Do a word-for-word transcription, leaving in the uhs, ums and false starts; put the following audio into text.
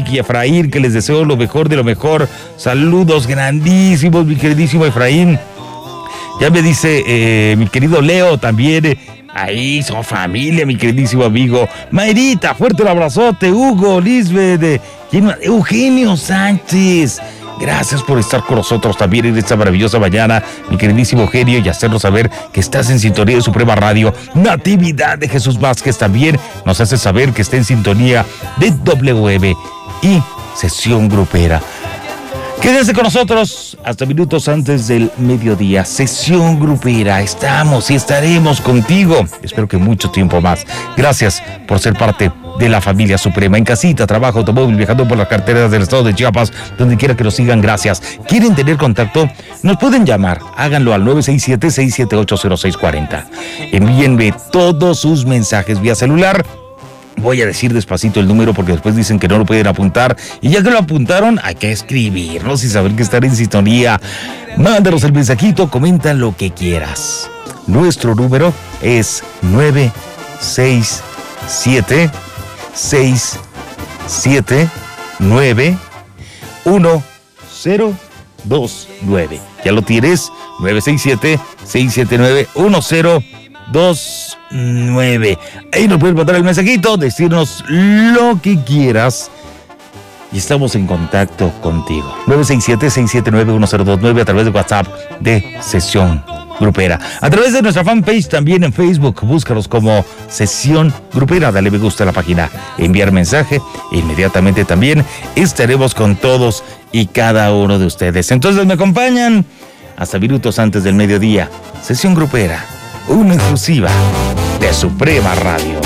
Eric y Efraín, que les deseo lo mejor de lo mejor. Saludos grandísimos, mi queridísimo Efraín. Ya me dice eh, mi querido Leo también. Eh, ahí son familia, mi queridísimo amigo. Mayrita, fuerte el abrazote. Hugo, Lisbeth, eh, Eugenio Sánchez. Gracias por estar con nosotros también en esta maravillosa mañana, mi queridísimo Eugenio, y hacernos saber que estás en sintonía de Suprema Radio. Natividad de Jesús Vázquez también nos hace saber que está en sintonía de W M y Sesión Grupera. Quédense con nosotros hasta minutos antes del mediodía. Sesión Grupera, estamos y estaremos contigo. Espero que mucho tiempo más. Gracias por ser parte de la familia Suprema. En casita, trabajo, automóvil, viajando por las carreteras del estado de Chiapas, donde quiera que nos sigan, gracias. ¿Quieren tener contacto? Nos pueden llamar. Háganlo al nueve seis siete, seis siete ocho, cero seis cuatro cero. Envíenme todos sus mensajes vía celular. Voy a decir despacito el número porque después dicen que no lo pueden apuntar. Y ya que lo apuntaron, hay que escribirlos y saber que están en sintonía. Mándanos el mensajito, comenta lo que quieras. Nuestro número es nueve seis siete, seis siete nueve, uno cero dos nueve. ¿Ya lo tienes? nueve seis siete, seis siete nueve, uno cero dos nueve. Ahí nos puedes mandar el mensajito, decirnos lo que quieras y estamos en contacto contigo. nueve seis siete, seis siete nueve, uno cero dos nueve a través de WhatsApp de Sesión Grupera. A través de nuestra fanpage también en Facebook, búscanos como Sesión Grupera, dale me gusta a la página, enviar mensaje, e inmediatamente también estaremos con todos y cada uno de ustedes. Entonces me acompañan hasta minutos antes del mediodía. Sesión Grupera, una exclusiva de Suprema Radio.